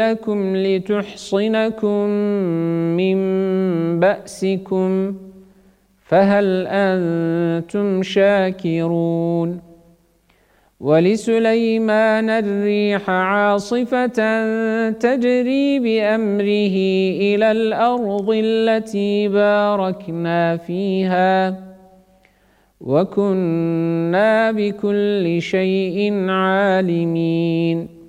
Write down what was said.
لكم لتحصنكم من بأسكم فهل أنتم شاكرون ولسليمان الريح عاصفة تجري بأمره إلى الأرض التي باركنا فيها وكنا بكل شيء عالمين